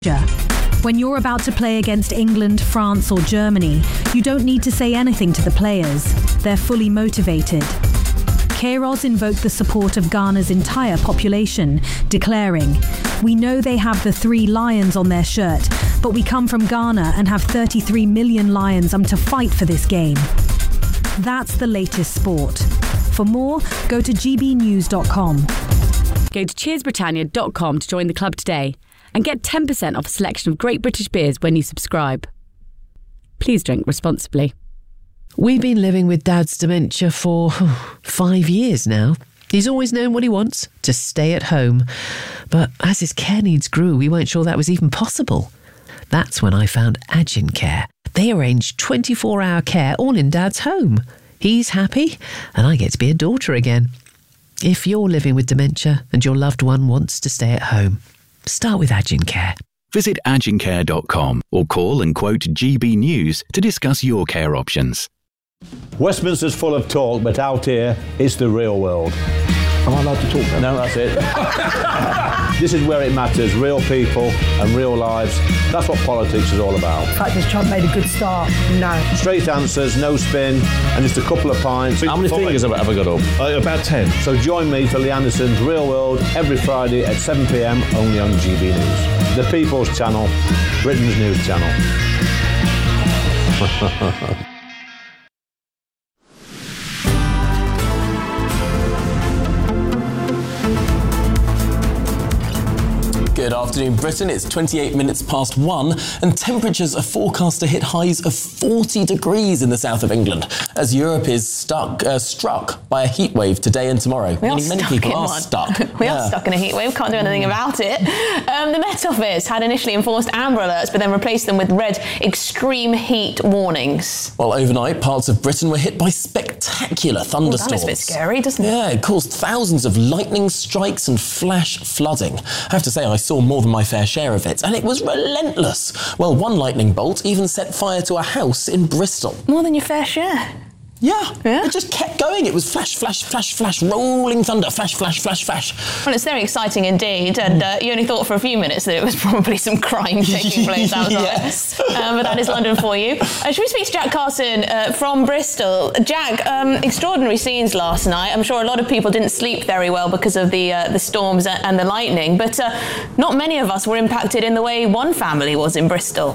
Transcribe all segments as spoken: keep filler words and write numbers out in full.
When you're about to play against England, France or Germany, you don't need to say anything to the players. They're fully motivated. Kairos invoked the support of Ghana's entire population, declaring, "We know they have the three lions on their shirt, but we come from Ghana and have thirty-three million lions um to fight for this game." That's the latest sport. For more, go to g b news dot com. Go to cheers britannia dot com to join the club today and get ten percent off a selection of great British beers when you subscribe. Please drink responsibly. We've been living with Dad's dementia for five years now. He's always known what he wants, to stay at home. But as his care needs grew, we weren't sure that was even possible. That's when I found Agin Care. They arrange twenty-four hour care all in Dad's home. He's happy, and I get to be a daughter again. If you're living with dementia and your loved one wants to stay at home, start with Agin Care. Visit agin care dot com or call and quote G B News to discuss your care options. Westminster's full of talk, but out here, it's the real world. Am I allowed to talk now? No, that's it. This is where it matters, real people and real lives. That's what politics is all about. In fact, has Trump made a good start? No. Straight answers, no spin, and just a couple of pints. How many fingers have I ever got up? Uh, about ten. So join me for Lee Anderson's Real World every Friday at seven p m only on G B News. The People's Channel, Britain's news channel. Good afternoon, Britain. It's twenty-eight minutes past one, and temperatures are forecast to hit highs of forty degrees in the south of England as Europe is stuck, uh, struck by a heat wave today and tomorrow. We Meaning many people are one. stuck. we yeah. are stuck in a heat wave. Can't do anything about it. Um, the Met Office had initially enforced amber alerts, but then replaced them with red extreme heat warnings. Well, overnight, parts of Britain were hit by spectacular thunderstorms. Oh, that is a bit scary, doesn't it? Yeah, it caused thousands of lightning strikes and flash flooding. I have to say, I saw more than my fair share of it, and it was relentless. Well, one lightning bolt even set fire to a house in Bristol. More than your fair share. Yeah, yeah, it just kept going. It was flash, flash, flash, flash, rolling thunder, flash, flash, flash, flash. Well, it's very exciting indeed, and uh, you only thought for a few minutes that it was probably some crime taking place outside. Yes. Um, but that is London for you. Uh, should we speak to Jack Carson uh, from Bristol? Jack, um, extraordinary scenes last night. I'm sure a lot of people didn't sleep very well because of the uh, the storms and the lightning, but uh, not many of us were impacted in the way one family was in Bristol.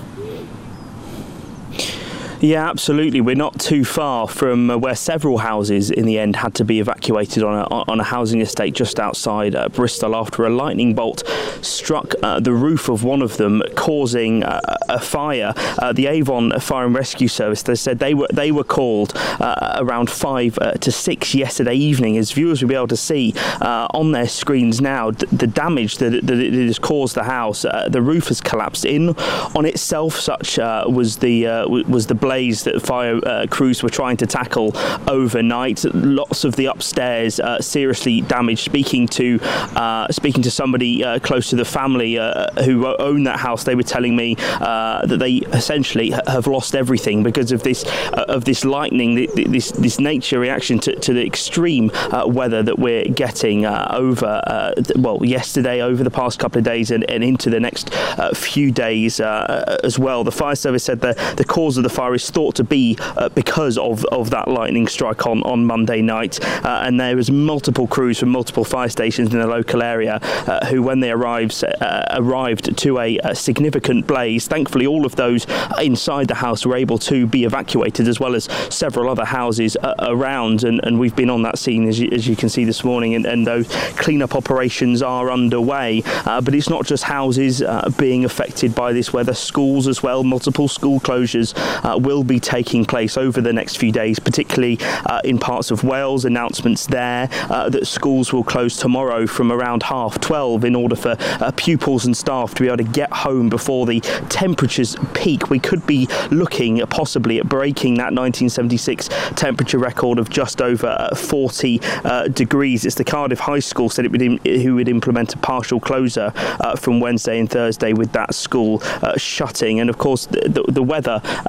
Yeah, absolutely. We're not too far from uh, where several houses in the end had to be evacuated on a, on a housing estate just outside uh, Bristol after a lightning bolt struck uh, the roof of one of them, causing uh, a fire. Uh, the Avon Fire and Rescue Service, they said they were they were called uh, around five uh, to six yesterday evening. As viewers will be able to see uh, on their screens now, d- the damage that, that it has caused the house. Uh, the roof has collapsed in on itself. Such uh, was the uh, w- was the blaze that fire uh, crews were trying to tackle overnight. Lots of the upstairs uh, seriously damaged. Speaking to uh, speaking to somebody uh, close to the family uh, who own that house, they were telling me uh, that they essentially have lost everything because of this uh, of this lightning, this this nature reaction to, to the extreme uh, weather that we're getting uh, over uh, well yesterday, over the past couple of days, and, and into the next uh, few days uh, as well. The fire service said that the cause of the fire is thought to be uh, because of, of that lightning strike on, on Monday night, uh, and there was multiple crews from multiple fire stations in the local area uh, who, when they arrived, uh, arrived to a, a significant blaze. Thankfully, all of those inside the house were able to be evacuated, as well as several other houses uh, around, and, and we've been on that scene, as you, as you can see this morning, and, and those clean-up operations are underway. Uh, but it's not just houses uh, being affected by this weather, schools as well. Multiple school closures uh, will be taking place over the next few days, particularly uh, in parts of Wales. Announcements there uh, that schools will close tomorrow from around half twelve in order for uh, pupils and staff to be able to get home before the temperatures peak. We could be looking possibly at breaking that nineteen seventy-six temperature record of just over forty uh, degrees. It's the Cardiff High School said it would im- who would implement a partial closure uh, from Wednesday and Thursday, with that school uh, shutting. And of course, the, the, the weather uh, over the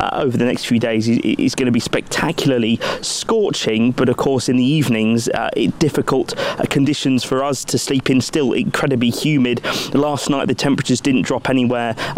next few days is, is going to be spectacularly scorching, but of course in the evenings, uh, it, difficult uh, conditions for us to sleep in, still incredibly humid. Last night the temperatures didn't drop anywhere